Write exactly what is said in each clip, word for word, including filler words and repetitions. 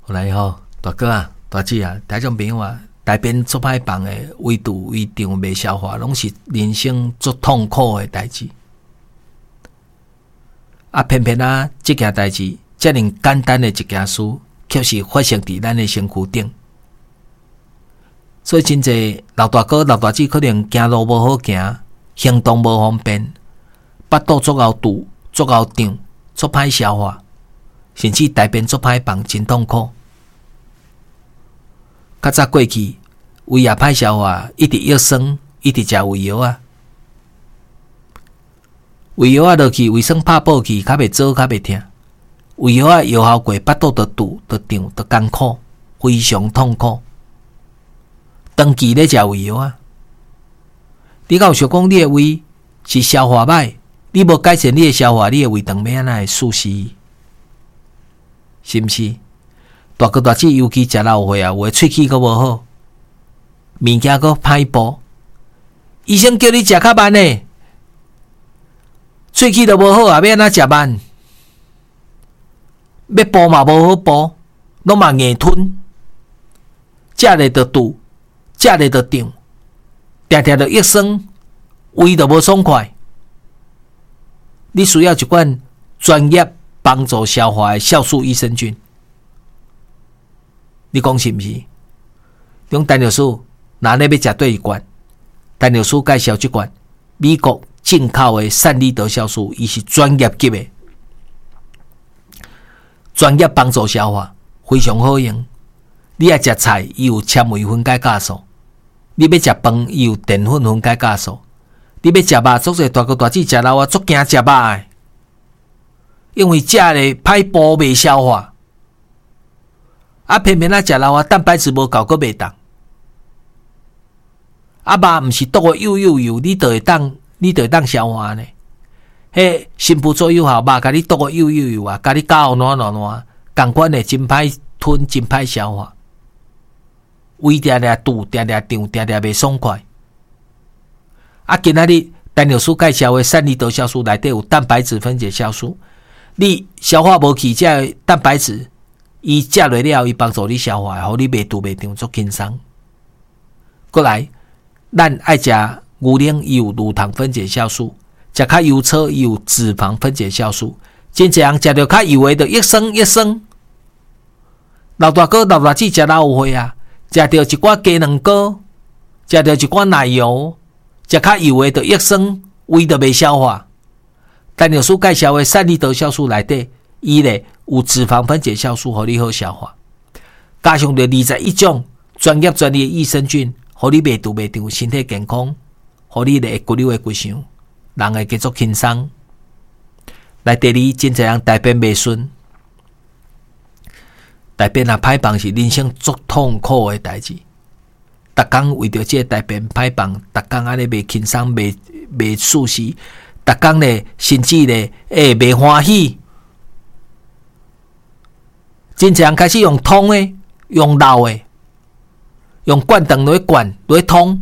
后来吼，大哥啊、大姐啊、听众朋友啊，大便做歹放的胃肚、胃肠未消化，拢是人生最痛苦的代志。啊，偏偏啊，这件代志遮尔简单的一件事，却是发生伫咱的身躯顶。所以真济老大哥、老大姐可能行路无好行，行动无方便，腹肚足敖堵、足敖胀、足歹消化，甚至大便足歹放，真痛苦。较早过去，胃也歹消化，一直药酸，一直食胃药啊。胃药啊落去，胃酸拍补去，较袂做，较袂疼。胃药啊药效过，腹肚就堵、就胀、就艰苦，非常痛苦。长期咧食胃药啊，你敢有想讲你的胃是消化歹？你无改善你的消化，你的胃肠要安怎会舒适？是毋是？大哥大姐，尤其食老岁啊，有诶喙齿阁无好，物件阁歹补，医生叫你食较慢诶，喙齿都无好啊，要安怎食慢？要补嘛无好补，拢嘛硬吞，食咧就堵，食咧就胀，定定就益酸，胃就无爽快。你需要一罐专业帮助消化的酵素益生菌。你讲是毋是？用陈老师，若你要食对一罐，陈老师介绍这罐美国进口的善利德酵素，伊是专业级的，专业帮助消化，非常好用。你爱食菜，伊有纤维分解酵素；你要食饭，伊有淀粉分解酵素；你要食肉，做者大哥大姐食老啊，足惊食肉的，因为食咧歹补袂消化。啊，偏偏啊食老啊，蛋白质无够，阁袂当。啊，肉毋是剁个幼幼幼，你就会当，你就会当消化呢。迄新妇做有效，肉甲你剁个幼幼幼啊，甲你搞烂烂烂，共款的真歹吞，真歹消化，胃定定堵，定定胀，定定袂爽快。啊，今仔日陈老师介绍的善利德酵素内底有蛋白质分解酵素，你消化无去，这蛋白质。伊食落了，伊帮助你消化，互你袂肚袂胀，足轻松。过来，咱爱食牛奶，伊有乳糖分解酵素；食较油炒，伊有脂肪分解酵素。真侪人食着较油的，就益酸益酸。老大哥、老大姐食老有岁啊，食着一寡鸡卵糕，食着一寡奶油，食较油的就益酸，胃就袂消化。陈老师介绍的善利德酵素内底，伊咧有脂肪分解酵素，互你好消化，加上着二十一种专业专利的益生菌，互你袂肚袂胀，身体健康，互你咧会骨溜的骨相，人会继续轻松。来第二，真侪人大便袂顺，大便啊歹放是人生足痛苦的代志。逐工为着这大便歹放，逐工安尼袂轻松，袂袂舒适，逐工咧甚至咧诶袂欢喜。真侪人开始用通的，用老的，用灌肠落去灌，落去通，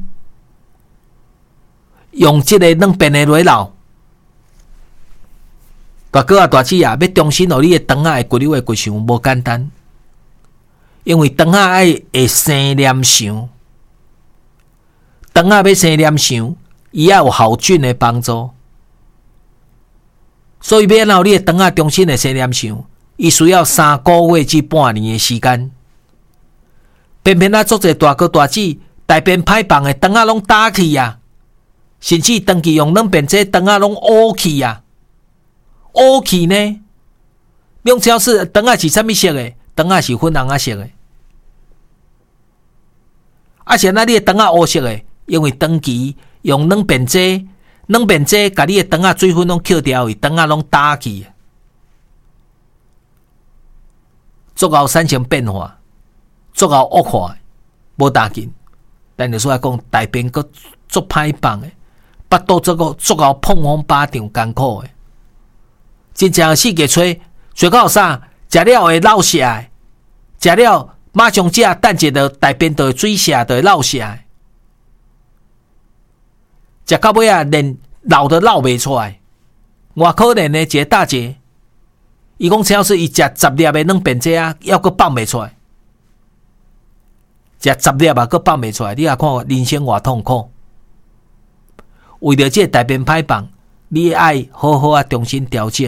用这个软便的落去老。大哥啊、大姐啊，要重新互你的肠仔的骨溜的骨相无简单，因为肠仔爱会生黏上，肠仔要生黏上，伊要有好菌的帮助，所以要让你的肠仔重新的生黏上。伊需要三个月至半年的时间，偏偏啊，做者大哥大姐大便歹放的肠仔拢打去啊，甚至长期用软便这肠仔拢乌去啊，乌去呢？两超市肠仔是啥物色的？肠仔是粉红啊色的，啊是那你的肠仔乌色的，因为长期用软便这软便这，甲你的肠仔水分拢扣掉，伊肠仔拢打去。足够产生变化，足够恶化，无打紧。但是说来讲，大便佫足歹放的，腹肚足够足够碰风巴掌艰苦的，真正四季吹，吹到啥？食了会落下，食了马上食，等一下大便就会水下，就会落下。食到尾啊，连流都流袂出来。偌可怜的一个大姐。伊讲超市伊食十粒的软便这啊，要阁放袂出来。 食十粒啊，佫放袂出来，你也看人生偌痛苦。为了这个大便歹放，你爱好好啊重新调整。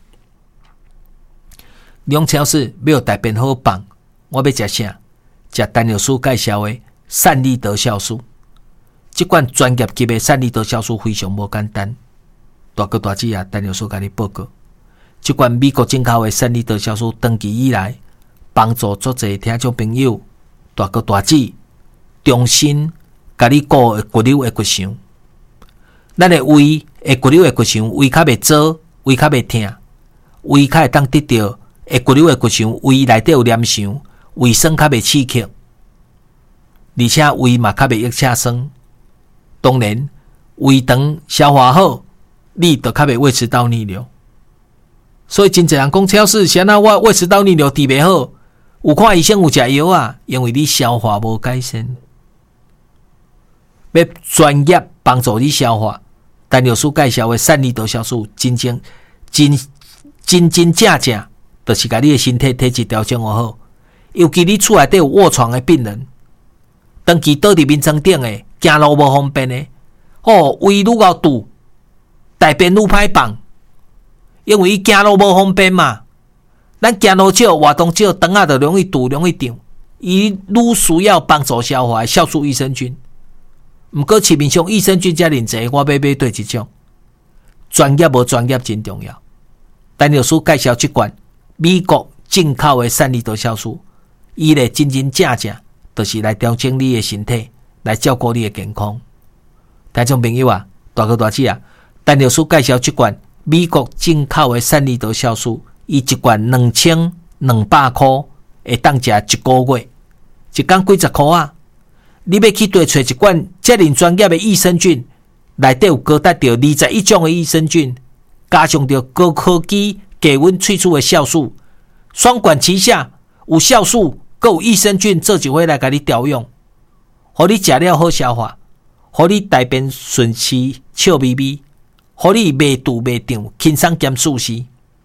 两超市要大便好放，我要食啥？食陈老师介绍的善利德酵素。这款专业级的善利德酵素非常无简单，大哥大姐啊，陈老师甲你报告。这款美国进口的善利德酵素，长期以来帮助足侪听众朋友、大哥大姐重新甲你顾骨瘤的骨相。咱的胃的骨瘤的骨相，胃较袂做，胃较袂痛，胃较会当得到的骨瘤的骨相，胃内底有黏伤，胃酸较袂刺激，而且胃嘛较袂易车酸。当然，胃肠消化好，你就较袂胃食道逆流。所以真侪人讲超市是安那我胃食道逆流治袂好，有看医生有食药啊，因为你消化无改善。要专业帮助你消化，陈老师介绍的善利德酵素，真正真真真正正，就是甲你的身体体质调整好。尤其你厝内底有卧床的病人，长期倒伫眠床顶的，行路无方便的，哦，胃愈敖堵，大便愈歹放。因为伊行路无方便嘛，咱行路少，活动少，肠仔就容易堵，容易胀。伊愈需要帮助消化的酵素益生菌。毋过市面上益生菌遮尔济，我要买对一种。专业无专业真重要。陈老师介绍即款美国进口的善利德酵素，伊咧真真正正，就是来调整你的身体，来照顾你的健康。听众朋友啊，大哥大姐啊，陈老师介绍即款美国进口的善利德酵素，伊一罐两千两百块，会当食一个月，一工几十块啊！你要去对找一罐遮尔专业的益生菌，内底有高达到二十一种的益生菌，加上着高科技低温萃取的酵素，双管齐下，有酵素，佮有益生菌做一伙来甲你调用，互你食了好消化，互你大便顺时笑眯眯。互你袂堵袂胀，轻松兼舒适。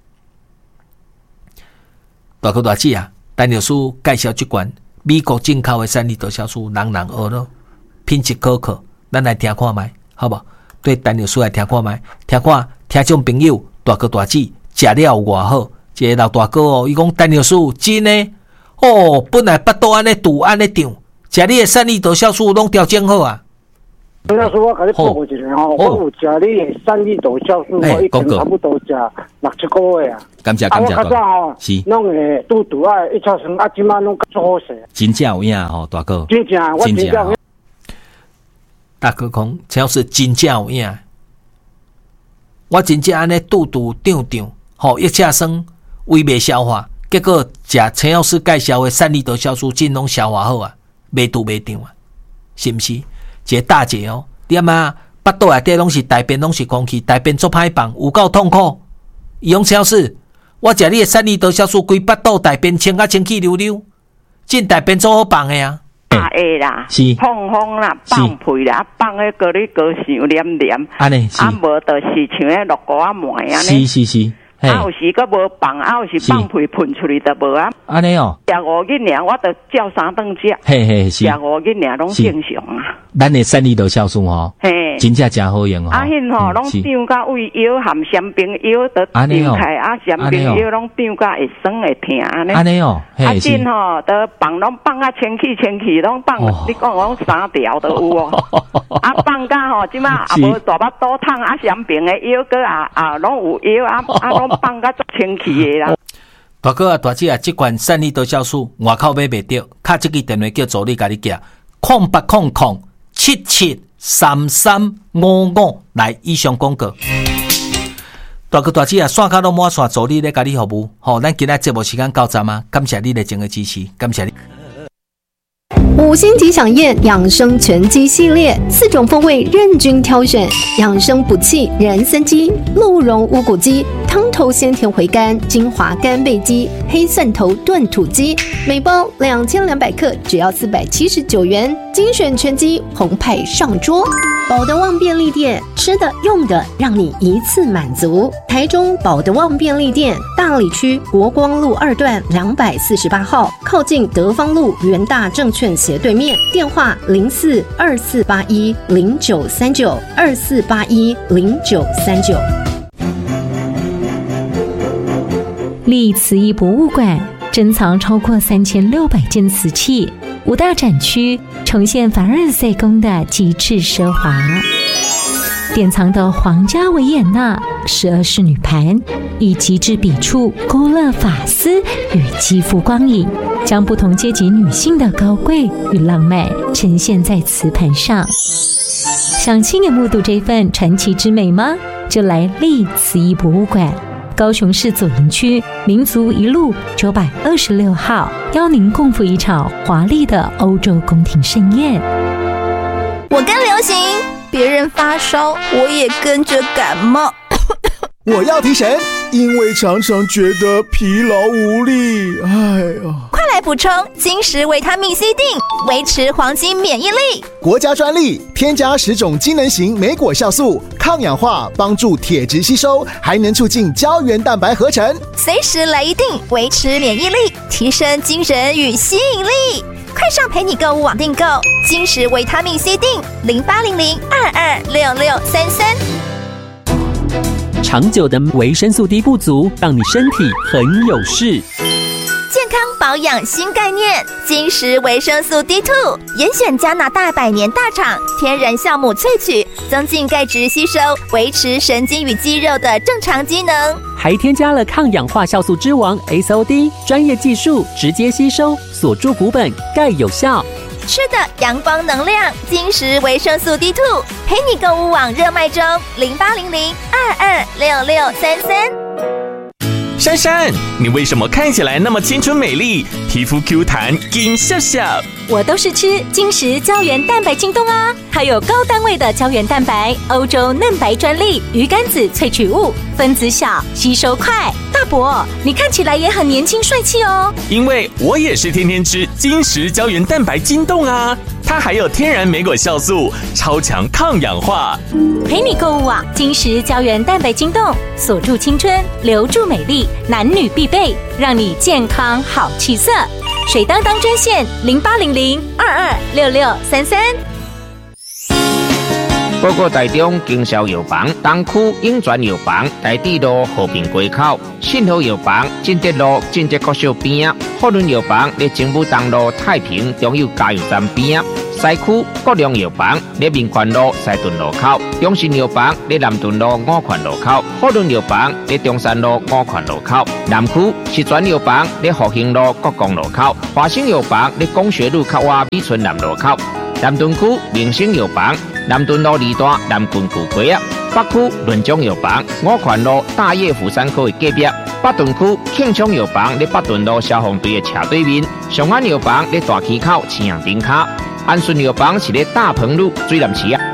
大哥大姐啊，陈老师介绍这款美国进口的善利德酵素，人人学咯，品质可靠。咱来听看卖，好不好？对陈老师来听看卖，听看听众朋友大哥大姐食了有偌好。一个老大哥哦，伊讲陈老师真诶，哦，本来腹肚安尼堵安尼胀，食你的善利德酵素拢调整好啊。 陈老师，我甲你报告一下吼，我有食你的善利德酵素，我已经差不多食六七个月啊。 感谢感谢。 啊，我较早吼，是拢会肚肚啊，一超酸，啊，即摆拢做好势。 真正有影吼，大哥。 真正，我真正有影。 大哥讲，超市真正有影。我真正安尼肚肚胀胀，吼，一车酸，胃袂消化，结果食陈老师介绍的善利德酵素，真拢消化好啊，袂肚袂胀啊，是毋是？一个大姐哦，你阿妈腹肚内底拢是大便，拢是空气，大便足歹放，有够痛苦。伊用超市，我食你的善利德酵素，规腹肚大便清啊，清气溜溜，进大便足好放的啊。 大下啦，是放风啦，放屁啦，放迄个你个伤黏黏， 安尼是， 啊无就是像迄落果啊糜安尼。是是是。啊，有时个无放，啊，有时放屁喷出去就无啊。 安尼哦， 食五日尔，我就照三顿食。嘿嘿是。食五日尔拢正常啊。咱的善利德酵素吼，嘿，真正真好用吼。啊，迄吼拢长甲胃药含香槟药都长开，啊，香槟药拢长甲会酸会疼安尼。安尼哦，啊，真吼都放拢放啊，清气清气拢放，你讲讲三条都有哦。啊，放甲吼，即马也无大巴肚痛，啊，香槟的药个啊啊拢有药啊啊拢。放甲足清气的啦！ 大哥啊，大姐啊，这款善利德酵素外口买袂到，卡这个电话叫助理甲你寄，空八空空七七三三五五来以上广告。大哥大姐啊，线卡都满线，助理咧甲你服务。好、哦，咱今仔节目时间到站啊，感谢你的整个支持，感谢你。 五星级饗宴养生全鸡系列，四种风味任君挑选，养生补气人参鸡、鹿茸乌骨鸡、汤头鲜甜回甘精华干贝鸡、黑蒜头炖土鸡，每包两千两百克，只要四百七十九元，精选全鸡澎湃上桌。保德旺便利店，吃的用的让你一次满足。台中保德旺便利店，大里区国光路二段两百四十八号，靠近德芳路元大证券行斜对面，电话零四二四八一零九三九二四八一零九三九。 立慈义博物馆珍藏超过三千六百件瓷器，五大展区呈现凡尔赛宫的极致奢华。典藏的皇家维也纳十二仕女盘，以极致笔触勾勒发丝与肌肤光影，将不同阶级女性的高贵与浪漫呈现在瓷盘上。想亲眼目睹这份传奇之美吗？就来立慈义博物馆，高雄市左营区民族一路九百二十六号，邀您共赴一场华丽的欧洲宫廷盛宴。 我跟流行，别人发烧，我也跟着感冒。 我要提神，因为常常觉得疲劳无力。哎呀， 快来补充金石维他命 C 锭，维持黄金免疫力。 国家专利，添加十种机能型莓果酵素，抗氧化，帮助铁质吸收，还能促进胶原蛋白合成。 随时来一锭，维持免疫力，提升精神与吸引力。快上陪你购物网订购金石维他命 C 锭，零八零零二二六六三三。 长久的维生素 D 不足，让你身体很有事。 健康保养新概念，金石维生素 D 二 严选加拿大百年大厂天然酵母萃取，增进钙质吸收，维持神经与肌肉的正常机能， 还添加了抗氧化酵素之王 S O D， 专业技术直接吸收，锁住骨本，钙有效。 吃的阳光能量，金石维生素 D 二 陪你购物网热卖中，零八零零二二六六三三。 珊珊，你为什么看起来那么青春美丽，皮肤 Q 弹，金笑笑？ 我都是吃金石胶原蛋白晶冻啊，它有高单位的胶原蛋白，欧洲嫩白专利，鱼肝子萃取物，分子小，吸收快。大伯，你看起来也很年轻帅气哦。 因为我也是天天吃金石胶原蛋白晶冻啊，它还有天然莓果酵素，超强抗氧化。 陪你购物网，金石胶原蛋白晶冻，锁住青春，留住美丽，男女必备，让你健康好气色。水当当专线零八零零二二六六三三。 报告台中经销药房东区永泉药房台地路和平街口，信和药房进德路进德国小边啊，福伦药房在政府东路太平中油加油站边啊，西区国良药房在民权路西屯路口，中信药房在南屯路五权路口，福伦药房在中山路五权路口，南区石泉药房在复兴路国光路口，华兴药房在工学路口外美村南路口，南屯区明星药房南屯路二段南郡旧街啊，北区润中药房五权路大叶府山口的隔壁，北屯区庆昌药房在北屯路消防队的斜对面，上安药房在大溪口青阳顶卡，安顺药房是在大鹏路水南市啊。